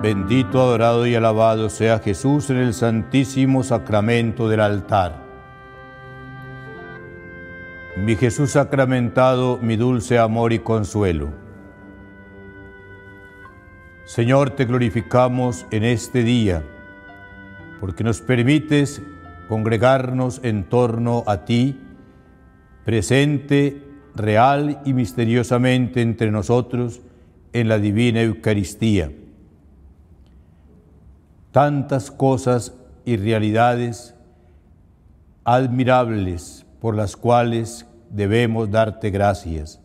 Bendito, adorado y alabado sea Jesús en el santísimo sacramento del altar. Mi Jesús sacramentado, mi dulce amor y consuelo. Señor, te glorificamos en este día, porque nos permites congregarnos en torno a ti, presente, real y misteriosamente entre nosotros en la divina Eucaristía. Tantas cosas y realidades admirables por las cuales debemos darte gracias.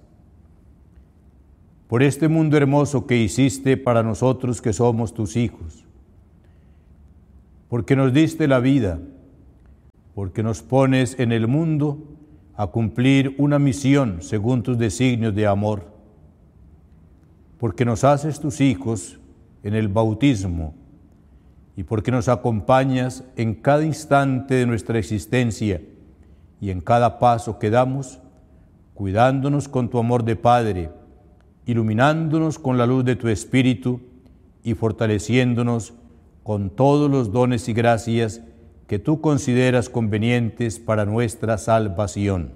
Por este mundo hermoso que hiciste para nosotros que somos tus hijos. Porque nos diste la vida, porque nos pones en el mundo a cumplir una misión según tus designios de amor. Porque nos haces tus hijos en el bautismo, y porque nos acompañas en cada instante de nuestra existencia y en cada paso que damos, cuidándonos con tu amor de Padre, iluminándonos con la luz de tu Espíritu y fortaleciéndonos con todos los dones y gracias que tú consideras convenientes para nuestra salvación.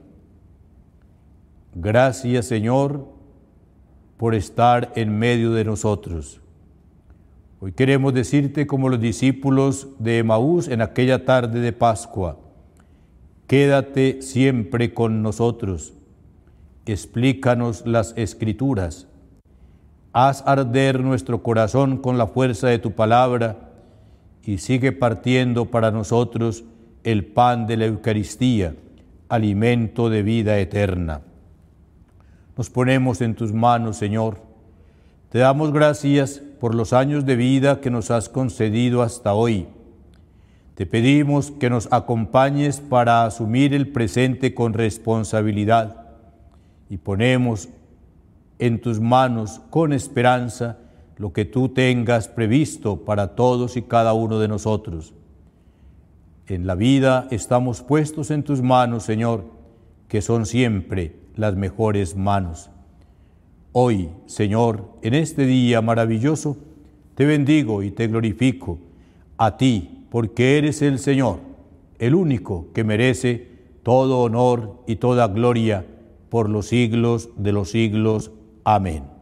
Gracias, Señor, por estar en medio de nosotros. Hoy queremos decirte como los discípulos de Emaús en aquella tarde de Pascua: quédate siempre con nosotros, explícanos las Escrituras, haz arder nuestro corazón con la fuerza de tu palabra y sigue partiendo para nosotros el pan de la Eucaristía, alimento de vida eterna. Nos ponemos en tus manos, Señor. Te damos gracias por los años de vida que nos has concedido hasta hoy. Te pedimos que nos acompañes para asumir el presente con responsabilidad y ponemos en tus manos con esperanza lo que tú tengas previsto para todos y cada uno de nosotros. En la vida estamos puestos en tus manos, Señor, que son siempre las mejores manos. Hoy, Señor, en este día maravilloso, te bendigo y te glorifico a ti, porque eres el Señor, el único que merece todo honor y toda gloria por los siglos de los siglos. Amén.